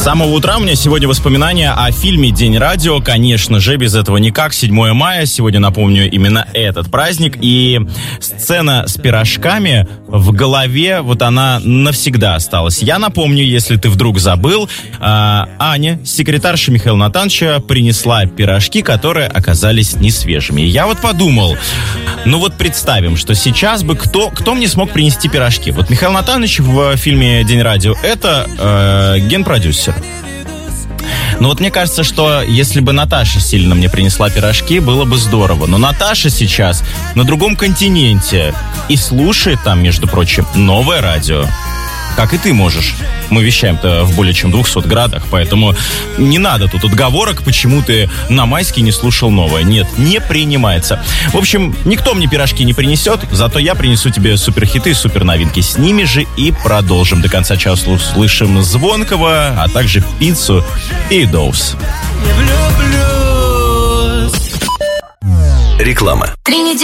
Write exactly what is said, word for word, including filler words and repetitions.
С самого утра у меня сегодня воспоминания о фильме «День радио». Конечно же, без этого никак. седьмое мая. Сегодня, напомню, именно этот праздник. И сцена с пирожками в голове, вот она навсегда осталась. Я напомню, если ты вдруг забыл, Аня, секретарша Михаила Натановича, принесла пирожки, которые оказались несвежими. И я вот подумал, ну вот представим, что сейчас бы кто, кто мне смог принести пирожки? Вот Михаил Натанович в фильме «День радио» — это э, генпродюсер. Но вот мне кажется, что если бы Наташа сильно мне принесла пирожки, было бы здорово. Но Наташа сейчас на другом континенте и слушает там, между прочим, новое радио. Как и ты можешь. Мы вещаем-то в более чем двухсот градах, поэтому не надо тут отговорок, почему ты на майске не слушал новое. Нет, не принимается. В общем, никто мне пирожки не принесет, зато я принесу тебе суперхиты и суперновинки. С ними же и продолжим. До конца часа услышим Звонкого, а также Пиццу и Доус. Реклама.